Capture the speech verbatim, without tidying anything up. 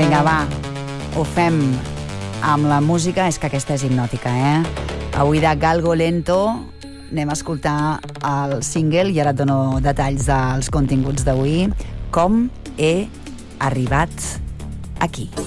Vinga, va, ho fem amb la música, és que aquesta és hipnòtica, eh? Avui de Galgo Lento anem a escoltar el single i ara et dono detalls dels continguts d'avui. Com he arribat aquí.